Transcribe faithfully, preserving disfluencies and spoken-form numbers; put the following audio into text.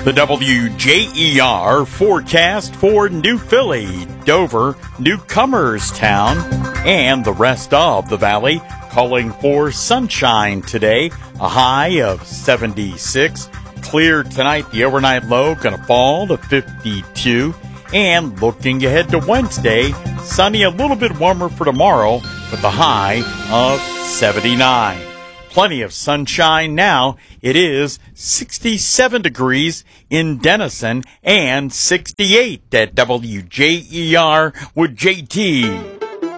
The W J E R forecast for New Philly, Dover, Newcomerstown, and the rest of the valley calling for sunshine today, a high of seventy-six. Clear tonight, the overnight low going to fall to fifty-two. And looking ahead to Wednesday, sunny, a little bit warmer for tomorrow with a high of seventy-nine. Plenty of sunshine now. It is sixty-seven degrees in Denison and sixty-eight at W J E R with J T.